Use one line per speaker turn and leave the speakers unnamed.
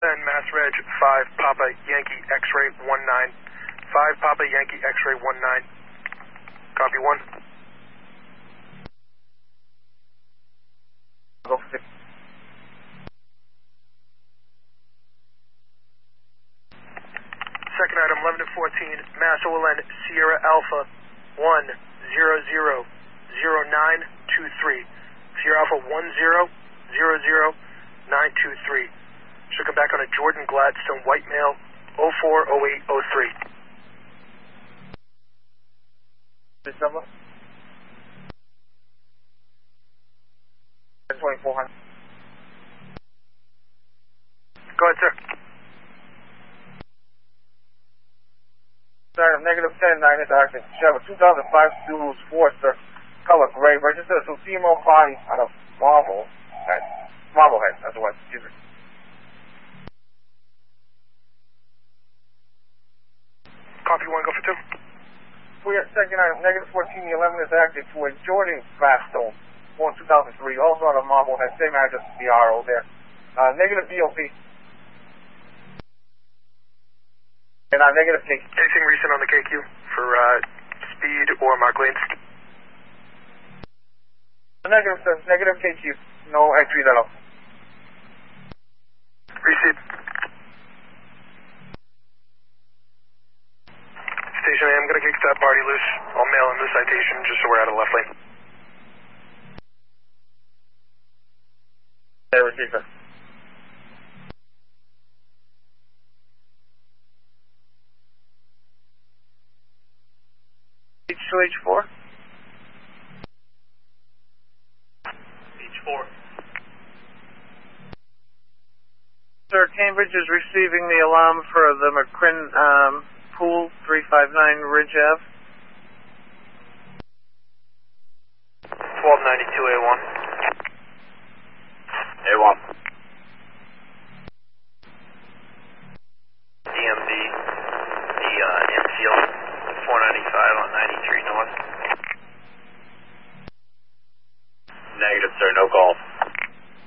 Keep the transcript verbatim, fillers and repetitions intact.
send Mass Reg five Papa Yankee X-ray one nine. five Papa Yankee X-ray one nine. Copy one.
Go for six.
Second item, eleven to fourteen, Mass O L N Sierra Alpha one zero zero zero nine two three. Sierra Alpha one zero zero zero nine two three. Should come back on a Jordan Gladstone white male oh four oh eight oh three.
This number? twenty-four hundred.
Go ahead, sir.
Item negative ten nine is active. Chevy two thousand five Subaru Sportster, color gray, registered to C M O body out of Marble Head. Marblehead, that's the one, excuse me.
Copy one, go for two.
We are second item, negative fourteen eleven is active to a Jordan Gladstone, born two thousand three, also out of Marblehead, same address as the R O there. Uh, negative B O P. And uh, negative K Q.
Anything recent on the K Q for uh, speed or mark lanes?
Negative, sir. Negative K Q. No entries at all.
Receipt. Station A, I'm going to kick that party loose. I'll mail in the citation just so we're out of the left lane.
Yeah, receive, sir. H two H four?
H four.
Sir, Cambridge is receiving the alarm for the McCrin um, Pool three five nine Ridge Ave.